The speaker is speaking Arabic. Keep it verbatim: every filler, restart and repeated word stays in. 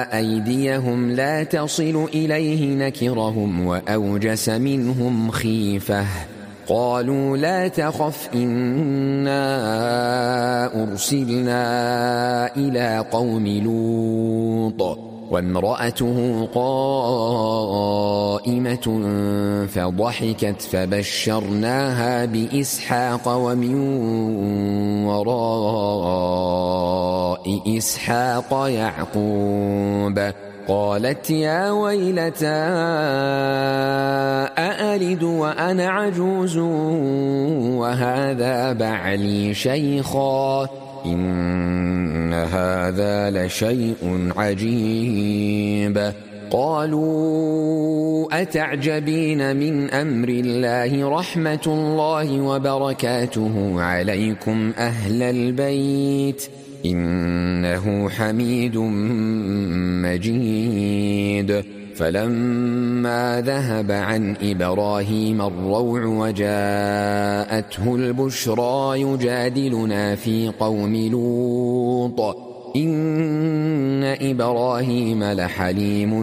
أيديهم لا تصل إليه نكرهم وأوجس منهم خيفة قالوا لا تخف إنا أرسلنا إلى قوم لوط وامرأته قائمة فضحكت فبشرناها بإسحاق ومن وراء إسحاق يعقوب قالت يا ويلتى أألد وأنا عجوز وهذا بعلي شيخا إن هذا لشيء عجيب قالوا أتعجبين من أمر الله رحمة الله وبركاته عليكم أهل البيت إنه حميد مجيد فلما ذهب عن إبراهيم الروع وجاءته البشرى يجادلنا في قوم لوط إن إبراهيم لحليم